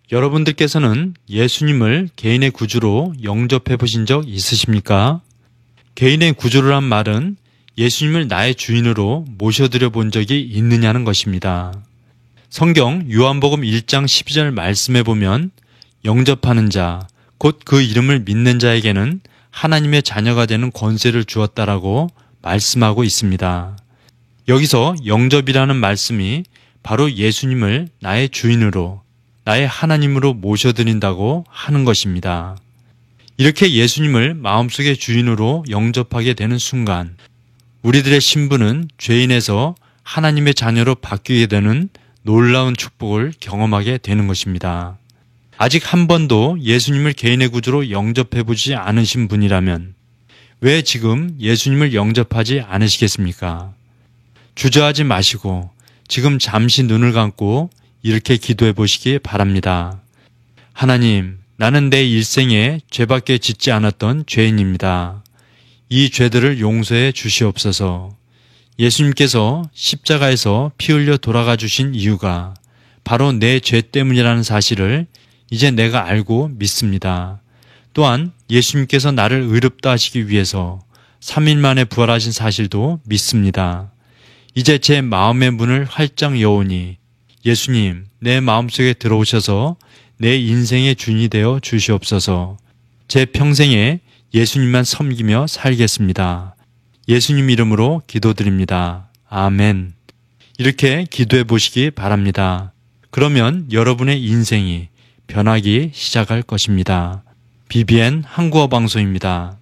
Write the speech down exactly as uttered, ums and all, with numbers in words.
여러분들께서는 예수님을 개인의 구주로 영접해 보신 적 있으십니까? 개인의 구주란 말은 예수님을 나의 주인으로 모셔드려 본 적이 있느냐는 것입니다. 성경 요한복음 일 장 십이 절 말씀에 보면 영접하는 자, 곧 그 이름을 믿는 자에게는 하나님의 자녀가 되는 권세를 주었다라고 말씀하고 있습니다. 여기서 영접이라는 말씀이 바로 예수님을 나의 주인으로, 나의 하나님으로 모셔드린다고 하는 것입니다. 이렇게 예수님을 마음속의 주인으로 영접하게 되는 순간 우리들의 신분은 죄인에서 하나님의 자녀로 바뀌게 되는 놀라운 축복을 경험하게 되는 것입니다. 아직 한 번도 예수님을 개인의 구주로 영접해보지 않으신 분이라면 왜 지금 예수님을 영접하지 않으시겠습니까? 주저하지 마시고 지금 잠시 눈을 감고 이렇게 기도해 보시기 바랍니다. 하나님, 나는 내 일생에 죄밖에 짓지 않았던 죄인입니다. 이 죄들을 용서해 주시옵소서. 예수님께서 십자가에서 피 흘려 돌아가 주신 이유가 바로 내 죄 때문이라는 사실을 이제 내가 알고 믿습니다. 또한 예수님께서 나를 의롭다 하시기 위해서 삼 일 만에 부활하신 사실도 믿습니다. 이제 제 마음의 문을 활짝 여오니 예수님, 내 마음속에 들어오셔서 내 인생의 주인이 되어 주시옵소서. 제 평생에 예수님만 섬기며 살겠습니다. 예수님 이름으로 기도드립니다. 아멘. 이렇게 기도해 보시기 바랍니다. 그러면 여러분의 인생이 변하기 시작할 것입니다. 비비엔 한국어 방송입니다.